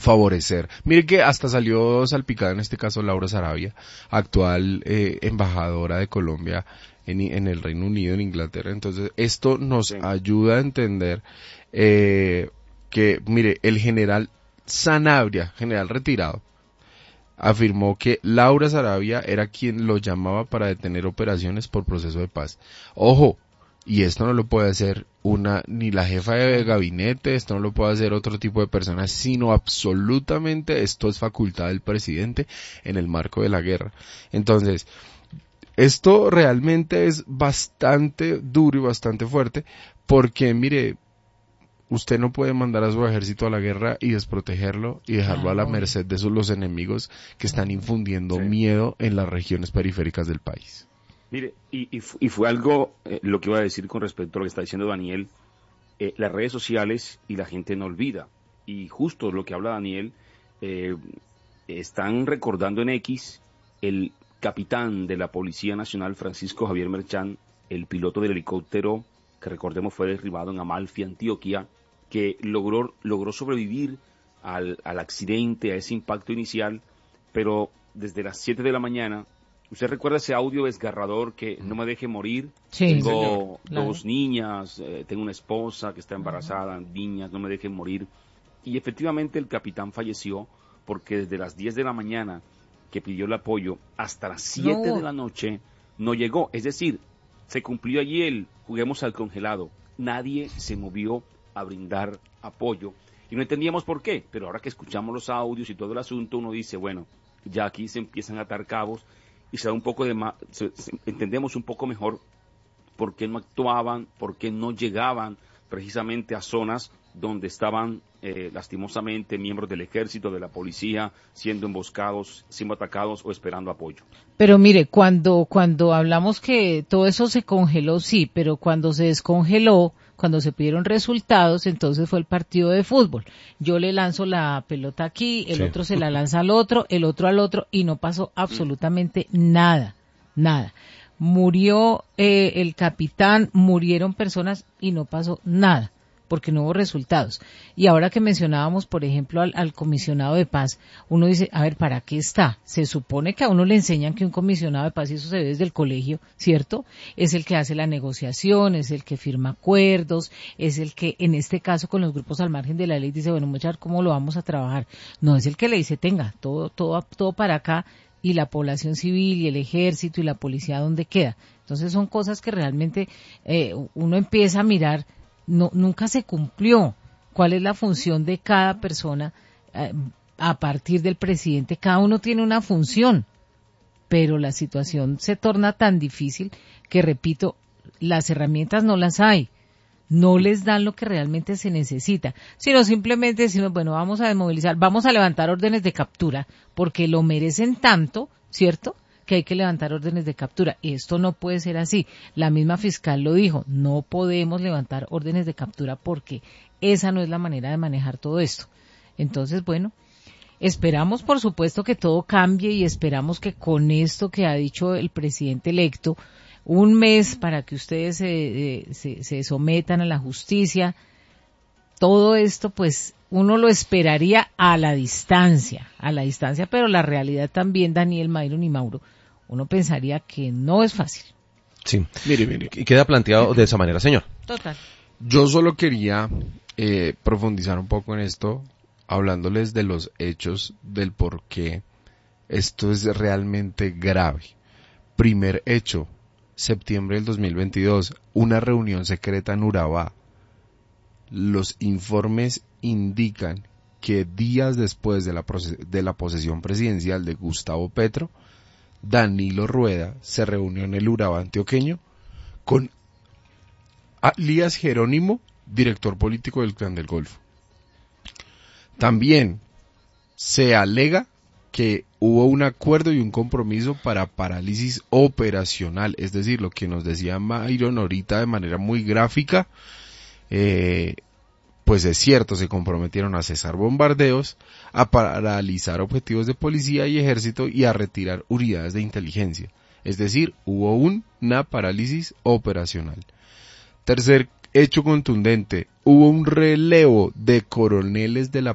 favorecer. Mire que hasta salió salpicada en este caso Laura Sarabia, actual embajadora de Colombia en el Reino Unido, en Inglaterra. Entonces, esto nos ayuda a entender que, mire, el general Sanabria, general retirado, afirmó que Laura Sarabia era quien lo llamaba para detener operaciones por proceso de paz. Ojo, y esto no lo puede hacer ni la jefa de gabinete, esto no lo puede hacer otro tipo de personas, sino absolutamente esto es facultad del presidente en el marco de la guerra. Entonces, esto realmente es bastante duro y bastante fuerte, porque mire, usted no puede mandar a su ejército a la guerra y desprotegerlo y dejarlo a la merced de los enemigos que están infundiendo miedo en las regiones periféricas del país. Mire, y fue algo, lo que iba a decir con respecto a lo que está diciendo Daniel, las redes sociales y la gente no olvida, y justo lo que habla Daniel, están recordando en X el capitán de la Policía Nacional, Francisco Javier Merchán, el piloto del helicóptero, que recordemos fue derribado en Amalfi, Antioquia, que logró sobrevivir al accidente, a ese impacto inicial, pero desde las 7 de la mañana, ¿usted recuerda ese audio desgarrador que no me deje morir? Sí, Tengo dos niñas, tengo una esposa que está embarazada, niñas, no me dejen morir. Y efectivamente el capitán falleció porque desde las 10 de la mañana que pidió el apoyo hasta las 7 de la noche no llegó. Es decir, se cumplió allí el juguemos al congelado. Nadie se movió a brindar apoyo. Y no entendíamos por qué, pero ahora que escuchamos los audios y todo el asunto, uno dice, bueno, ya aquí se empiezan a atar cabos y se da un poco de entendemos un poco mejor por qué no actuaban, por qué no llegaban precisamente a zonas donde estaban lastimosamente miembros del ejército, de la policía, siendo emboscados, siendo atacados o esperando apoyo. Pero mire, cuando hablamos que todo eso se congeló, sí, pero cuando se descongeló, cuando se pidieron resultados, entonces fue el partido de fútbol. Yo le lanzo la pelota aquí, el otro se la lanza al otro, el otro al otro, y no pasó absolutamente nada. Murió el capitán, murieron personas y no pasó nada, porque no hubo resultados. Y ahora que mencionábamos, por ejemplo, al comisionado de paz, uno dice, a ver, ¿para qué está? Se supone que a uno le enseñan que un comisionado de paz, y eso se ve desde el colegio, ¿cierto? Es el que hace la negociación, es el que firma acuerdos, es el que, en este caso, con los grupos al margen de la ley, dice, bueno, muchachos, ¿cómo lo vamos a trabajar? No es el que le dice, tenga, todo para acá, y la población civil, y el ejército, y la policía, ¿dónde queda? Entonces son cosas que realmente uno empieza a mirar. No, nunca se cumplió. ¿Cuál es la función de cada persona a partir del presidente? Cada uno tiene una función, pero la situación se torna tan difícil que, repito, las herramientas no las hay. No les dan lo que realmente se necesita, sino simplemente decimos, bueno, vamos a desmovilizar, vamos a levantar órdenes de captura, porque lo merecen tanto, ¿cierto?, que hay que levantar órdenes de captura. Y esto no puede ser así. La misma fiscal lo dijo, no podemos levantar órdenes de captura porque esa no es la manera de manejar todo esto. Entonces, bueno, esperamos por supuesto que todo cambie y esperamos que con esto que ha dicho el presidente electo, un mes para que ustedes se sometan a la justicia, todo esto pues uno lo esperaría a la distancia, pero la realidad también, Daniel, Mayron y Mauro, uno pensaría que no es fácil. Sí, mire. Y queda planteado de esa manera, señor. Total. Yo solo quería profundizar un poco en esto, hablándoles de los hechos, del por qué esto es realmente grave. Primer hecho, septiembre del 2022, una reunión secreta en Urabá. Los informes indican que días después de la posesión presidencial de Gustavo Petro, Danilo Rueda se reunió en el Urabá antioqueño con Elías Jerónimo, director político del Clan del Golfo. También se alega que hubo un acuerdo y un compromiso para parálisis operacional, es decir, lo que nos decía Mayron ahorita de manera muy gráfica, pues es cierto, se comprometieron a cesar bombardeos, a paralizar objetivos de policía y ejército y a retirar unidades de inteligencia. Es decir, hubo una parálisis operacional. Tercer hecho contundente, hubo un relevo de coroneles de la